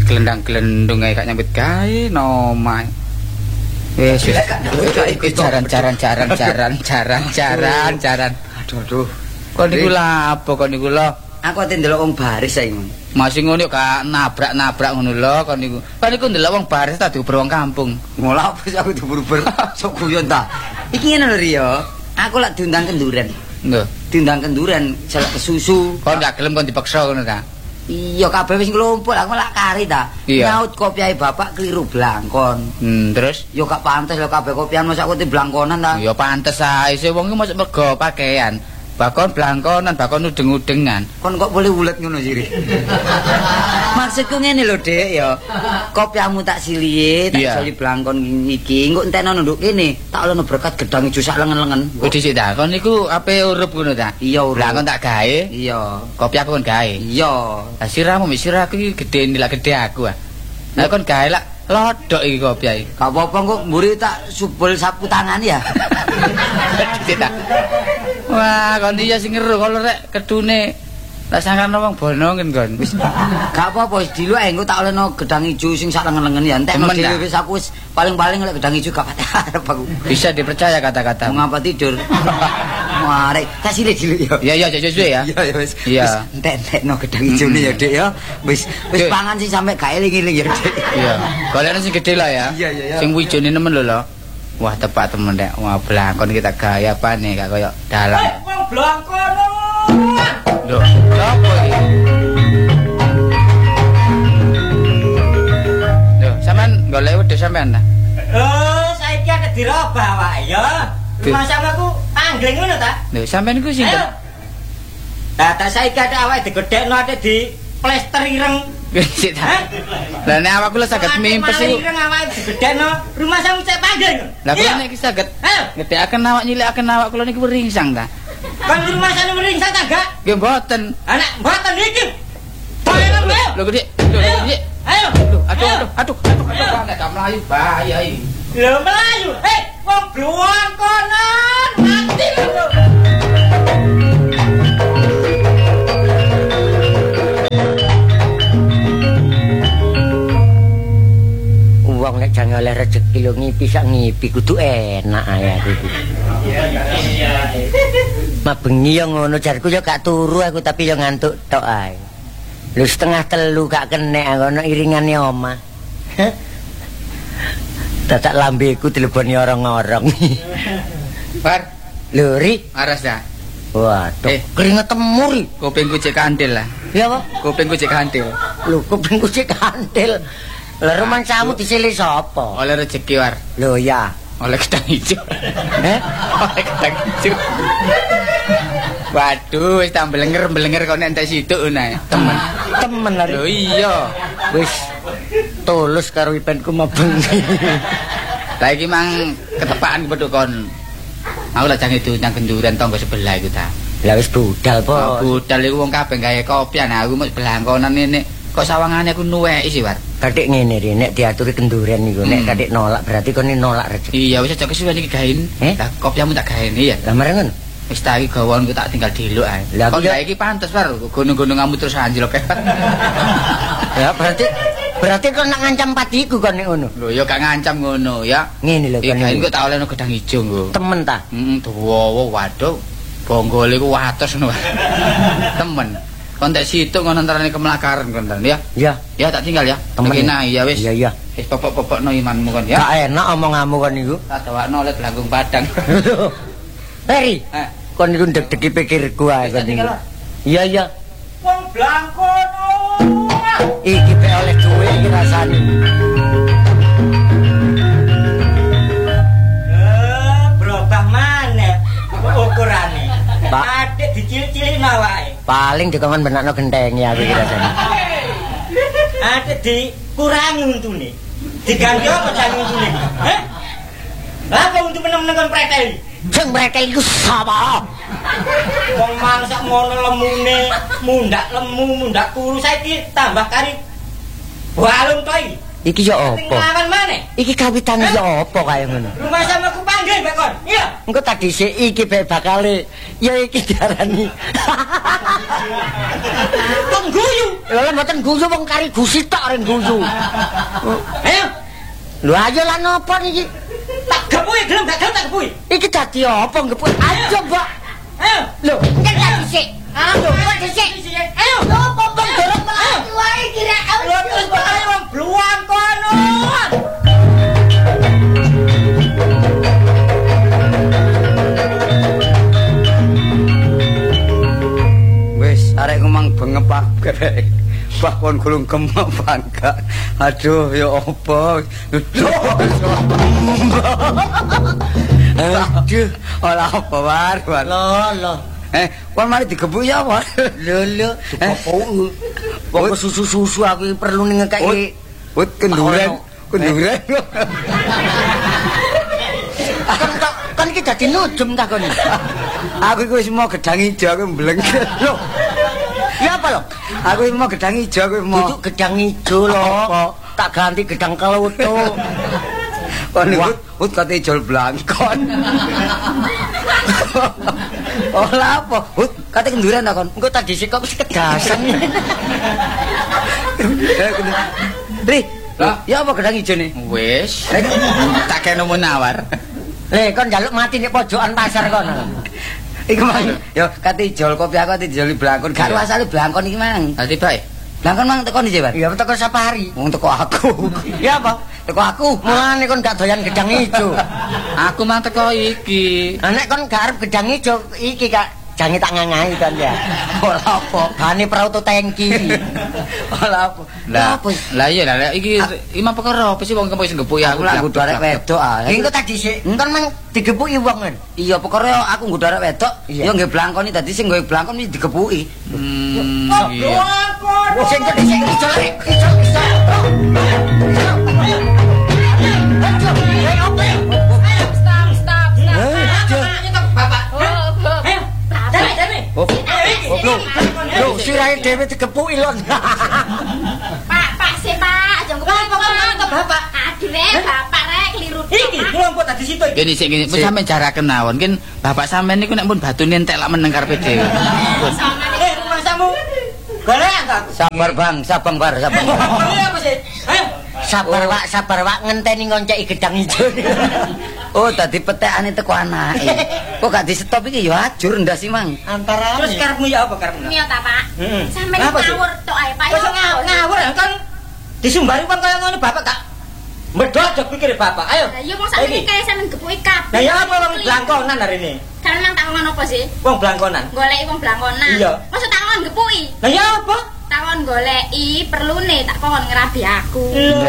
Gelendang-gelendung ae gak nyambut gawe nomah. Wis jaran. Aduh. Kon niku lha apa kon niku lho? Aku ate ndelok wong baris saiki. Masih ngono gak nabrak-nabrak ngono lho kon niku. Kon niku ndelok wong baris ta diuber wong kampung. Ngolah apa sih aku diburu-buru sok guyon ta. Iki ngene lho Rio. Aku lak diundang kenduran. Lho, Diundang kenduran selak kesusu. kon gak gelem kon dipaksa ngono ta? Iya kabeh wis nglumpuk aku lak kari ta. Iya. Nyaut kopiahe bapak keliru blangkon. Terus Yo gak pantes lho kabeh kopian masa aku blangkonan ta. ya pantes ae sih wong iki mosok mergo pakaian. Bakon blangkonan, bakon udeng-udengan. Kon kok boleh ulet ngono sih. Maksudku ngene lho, Dik, ya. Kopiamu tak silihe, tak soli blangkon iki, engko entekno nduk kene, tak olehno berkat gedang ijo sak lengen-lengen. Kok dhisik ta? Kon niku ape urup ngono ta? Iya, urup. Lah kon tak gawe. Iya. Kopi aku kon gawe. Iya. Lah sirahmu mbek sirahku iki gedhe nilak gedhe aku ah. Lah kon gawe lak lodok iki kopi ae. Gak apa-apa kok mburi tak subul sapu tangan ya. Tidak. Wah, kon iya sing ngeru kalau rek kedune tak sangkane wong bonongen kon. Wis gak apa-apa wis dilu ae engko tak olehno gedang ijo sing sak lengen-lengen ya. Entekno dhewe wis aku wis paling-paling lek gedang ijo gak pati arep aku. Bisa dipercaya kata-kata. Ngapa tidur? Marek, kasih dulu ya. Iya, suwe ya. Iya, wis. Iya. Entek-entekno gedang ijone ya, Dik ya. Wis pangan sih sampe gak eling-eling ya, Dik. Iya. Golekno sing gedhe lah ya. Iya. Sing wijone nemen lho. Wah, tepak temen nek. Wah, blangkon kita gaya apane gak koyo dalang. Wong blangkon. Lho, apa iki? Lho, sampean golek wedhus sampean ta? Oh, saiki ada dirobah wae ya. Rumah samaku anggling ngono ta? Lho, sampean iku sinten? Lah ta saiki ada awake digedhekno ade di plester ireng. Sik ta. Lah nek awakku lek saged mimpes iku. Ireng awake digedhekno, rumah samu cek panggil. Lah kula nek saged ngedekaken awak nyilikaken awak kula niku ringsang ta. Kan rumah sana ringsang ta gak? Nggih mboten. Anak mboten iki. Ayo. Lho gede. Lho gede. Ayo. Aduh. Nek gak mlayu bahaya iki. Lho melayu. Wong blangkonan mati lho. Wong nek jane oleh rezeki lho ngipi sak ngipi kudu enak ae aku iki. Mabengi yo ngono jarku yo gak turu aku tapi yo ngantuk tok ae. Lho 2:30 gak kenek ana iringane omah. Dadak lambeku dileboni orang-orang. Bar, lho Ri, aras ta. Waduh, keringet temur. Kupingku cek kandil lah. Ya apa? Kupingku cek kandil. Lho kupingku cek kandil. Lah rumangsamu disilih sapa? Oleh rezeki war. Lho ya, oleh gedang ijo. Oleh gedang ijo. Waduh, wis tak mbelenger kok nek entek situk nae. Temen lho. Lho iya. Wis tulus karo ipenku mabengi. Lah iki mang ketepakan pedhokon. Aku lak jange diundang kenduran tangga sebelah iku ta. Lah wis budal po. Budal iku wong kabeh gawe kopian, aku mesti blangkonan ngene. Kok sawangane aku nuweki sih, War. Katik ngene Ri, nek diaturi kenduran niku nek katik nolak berarti kon nolak rezeki. Iya, wis aja kesuwen iki gaen. Lah kopiamu tak gaeni ya. Lah mereng ngono. Wis tak iki gawonku tak tinggal diluk ae. Kok gak iki pantes, War. Gunung-gununganmu terus anjlok. Ya berarti kon nak ngancam patiku kon nek ngono. Lho ya gak ngancam ngono ya. Ngene lho kon. Iki kok tak olehno gedang ijo nggo. Temen ta? Dawa waduh. Bonggole ku wates ngono. Temen. Kon tak situk ngono antarane kemelakaran kon ya. Iya. Ya tak tinggal ya. Temen. Ya wis. Iya. Wis popok-popokno imanmu kon ya. Gak enak omonganmu kon niku. Tak dawakno oleh Blangkung Padang. Peri. Kon niku ndek-deki pikirku ae kon niku. Iya. Wong blangkono. Iki pe oleh duwe iki rasane. Berubah maneh ukurane. Pak, adik dicilik-cilikno awake. Paling dikon benakno gentengi aku iki rasane. Adik dikurangi untune. Diganti apa jane untune? Lah apa untuk meneng-meneng kon preteli? Sing pretel iku sapa? Wong mangsak ngono lemune, mundak lemu, mundak kuru saiki tambah kari balung to iki. Iki ya apa? Nglawan maneh. Iki kawitane ya apa kaya ngono? Rumah sama ku panggil bakon. Iya. Engko tak dhisik iki bae bakale ya iki diarani. Kok guyu? Lha mboten guyu wong kari gusi tok ren guyu. Ayo. Lho ayo lan apa niki? Tak gepuki gelem gak gelem tak gepuki. Iki dadi apa ngepuk? Ayo, Mbak. Ayo. Lho, kan tak dhisik. Ayo, kok dhisik. Ayo. Lho, popong dorong mlayu wae kira. Lho terus bakal wong bluang kono. Wis arek ngomong bengep grek. Bakon gulung kemak bangga. Aduh ya apa? Aduh, ora apa war. Lho. Kon mari digebuk ya war. Lho, dikepuk. Pokok susu-susu aku perlu ngekeki. Wut kenduren. Kan iki dadi nujem ta kon. Aku iku wis mau gedang ijo aku mblengket. Lho. Ya apa lho? Aku mau gedang ijo aku mau. Duduk gedang ijo lho. Tak ganti gedang kelutuk. Kon wut kate ijol blangkon. Ola apa? Wut kate kenduren ta kon. Engko tak dhisik kok wis kedasan. Ri, ya apa gedang ijo ne? Wis. Tak kene menawar. Le kon njaluk mati nek pojokan pasar kono. Iku mang, yo kate ijol kopi aku kate ijol blangkon. Gak asale blangkon iki mang. Dadi bae. Blangkon mang teko ndi, Pak? Ya teko Sapari. Wong teko aku. Ya apa? Teko aku. Mulane kon gak doyan gedang ijo. Aku mang teko iki. Nek kon gak arep gedang ijo iki Kak, jange tak ngangahi kan ya. Ora apa. Bane prauto tangki. Ora apa. Lah iya lah iki imam perkara apa sih wong kempo sing gepuk Aku lak nggodho arek wedok ah. Engko tak dhisik. Kon mang digepuki wong kan. Iya perkara aku nggodho arek wedok, yo nggih blangkon dadi sing nggawe blangkon iki digepuki. Iya. Sing kok dhisik ijo. Lho, sirahe dhewe digepuki lho. Pak, sih Pak, aja ngomong Bapak. Aduh Bapak rek keliru. Iki kelompok tadi situ. Gini sik gini, pun sampean jaraken mawon. Kin bapak sampean niku nek pun batune entek lak meneng karepe dhewe. Rumah samu. Golek tak? Sabar Bang, sabar bar. Iya apa sih? Ayo. Sabar Pak ngenteni ngonceki gedang ijo. Oh, dadi petekane teko anake. Kok gak di-stop iki ya ajur ndas sih, Mang. Antara Terus karepmu ya apa karepmu? Iya ta Pak. Sampeyan Apa sih? ngawur tok ae Pak. Kok ngawur kan disumbari wong kaya ngono bapak gak medhot pikir bapak. Ayo. Lah iya wong sakniki kaya sampeyan gepuki kabeh. Lah ya apa wong blangkonan hari ini? Kan nang takon apa sih? Wong blangkonan. Goleki wong blangkonan. Iya. Maksud takon gepuki. Lah ya apa? Takon goleki perlune tak kon ngerabi aku.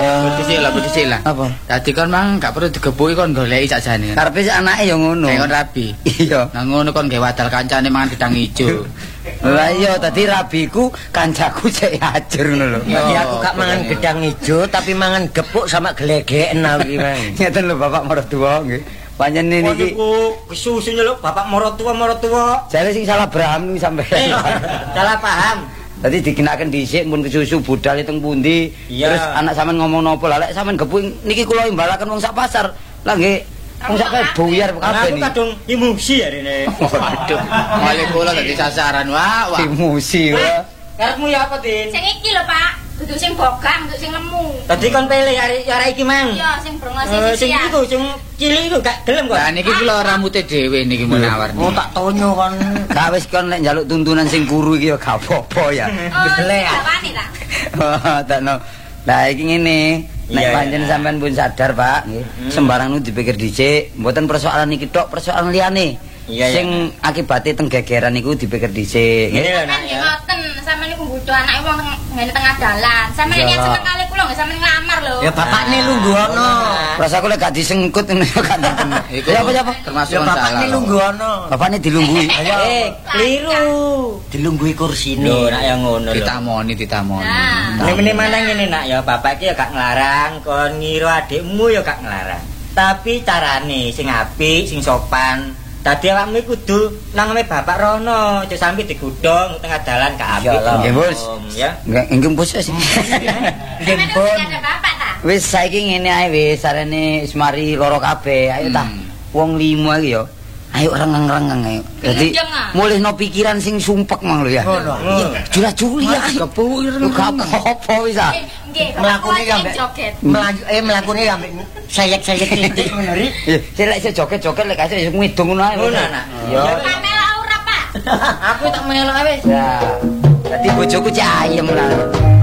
Bersih lah. Apa? Dadi kon mang gak perlu digepuki kon goleki sakjane. Karepe si anake ya ngono. Kayak kon rabi. Iya. Nah ngono kon gawe wadal kancane mangan gedang ijo. Lah iya tadi rabiku kancaku cek ajur ngono lho. Jadi aku gak mangan gedang ijo tapi mangan gepuk sama gelegeken aku Mang. Ngeten lho Bapak Martua nggih. Panjenengan niki kesusunya lho bapak morotua. jare sing salah Abraham niku sampe. Salah paham. Tadi dikenaken dhisik mun kesusu budal teng pundi. Iya. Terus anak sampean ngomong napa lah lek sampean gepuk niki kula imbalaken wong sak pasar. Lah nggih wong sak buyar kabeh Aku niki. kadung emosi hari ini. Waduh, malah kula dadi sasaran wah. Emosi wae. Karepmu ya apa, Din? Sing iki lho Pak. Kudu sing bogang, kudu sing lemu. Tadi kon pilih arek iki mang. Iya, sing brengos Sing sisi. iku sing cilik iku gak gelem kok. Lah niki kula rambute dhewe niki menawar. Oh tak tonyo kon. Gak wis kon nek njaluk tuntunan sing kuru iki ya gak apa-apa ya. Gebelek. Bapakne ta. Takno. Lah iki ngene, nek Iya, pancen sampean pun sadar, Pak, nggih. Sembarang nu dipikir dhisik, mboten persoalan iki tok, persoalan liyane. Iya, iya. Sing akibate teng gegeran iku dipikir dhisik, nggih. Ngene lho nak Kan ya. ngoten, sampeyan niku nggodho anake wong ngene tengah dalan. Sampeyan niat seneng kali kula nggih sampeyan nglamar lho. Ya bapakne lungguh ono. Rasa aku lek gak disengkut ngene ya gak nonton. Iku Ya apa ya apa? termasuk Ya kon bapakne salah. lungguh ono. Bapakne dilunggui. Keliru. Dilungguhi kursine. Lho nak ya ngono lho. Ditamoni. Nah. Ini mana ngene nak ya bapak iki ya gak nglarang, kon ngira adikmu ya gak nglarang. Tapi carane sing apik, sing sopan. Dadi awakmu kudu nang ame bapak rono, aja sampe digodhong tengah dalan gak apik. Nggih, Bos. Ya. Enggak, enggak bos sih. Sampeyan Nggih, Bon. ada bapak ta? Wis saiki ngene ae wis sarene wis mari loro kabeh. Ayo ta. Wong 5 iki ya. Ayo rengeng-rengeng ayo. Dadi mulihno pikiran sing sumpek mang lho ya. Jula-juli ya. Kepuir apa wis ah. Nggih, Mlakune ki ambek joget. Mlakune ki ambek sayek-sayek titik ngono ri. Sik lek iso joget-joget lek kasih iso ngidung ngono ae. Ngono anak. Ya. Pamela ora, Pak. Aku tak melok wis. Ya. Dadi bojoku cek ayem lah.